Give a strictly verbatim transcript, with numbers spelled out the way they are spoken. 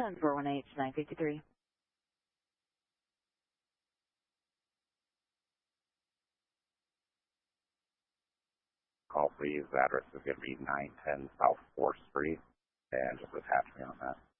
ten four one eight nine five three. Call please. The address is going to be nine ten South fourth Street, and just attach me on that.